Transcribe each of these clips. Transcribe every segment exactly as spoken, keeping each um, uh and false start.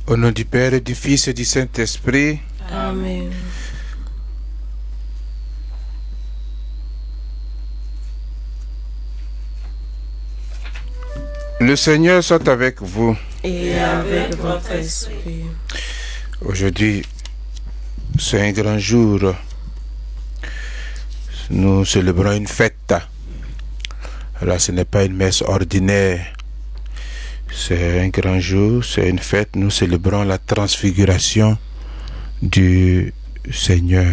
Au nom du Père et du Fils et du Saint-Esprit. Amen. Le Seigneur soit avec vous. Et avec votre esprit. Aujourd'hui, c'est un grand jour. Nous célébrons une fête. Alors, ce n'est pas une messe ordinaire. C'est un grand jour, c'est une fête. Nous célébrons la transfiguration du Seigneur.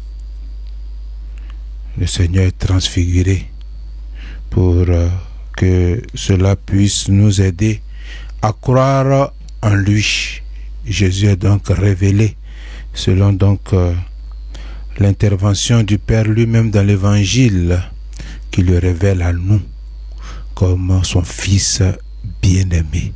Le Seigneur est transfiguré pour que cela puisse nous aider à croire en lui. Jésus est donc révélé selon donc euh, l'intervention du Père lui-même dans l'Évangile, qui le révèle à nous comme son Fils bien-aimé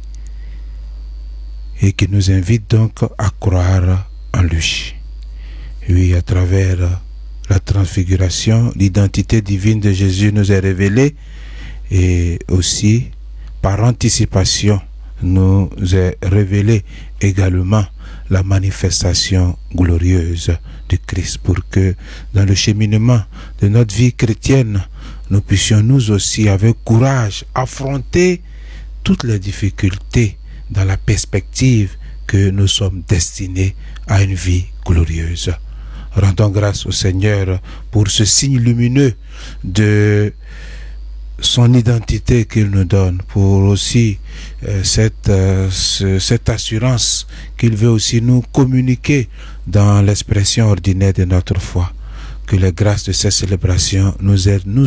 et qui nous invite donc à croire en lui. Oui, à travers la transfiguration, l'identité divine de Jésus nous est révélée et aussi par anticipation nous est révélée également la manifestation glorieuse de Christ, pour que dans le cheminement de notre vie chrétienne, nous puissions nous aussi avec courage affronter toutes les difficultés dans la perspective que nous sommes destinés à une vie glorieuse. Rendons grâce au Seigneur pour ce signe lumineux de son identité qu'il nous donne, pour aussi euh, cette, euh, ce, cette assurance qu'il veut aussi nous communiquer dans l'expression ordinaire de notre foi. Que les grâces de cette célébration nous aident, nous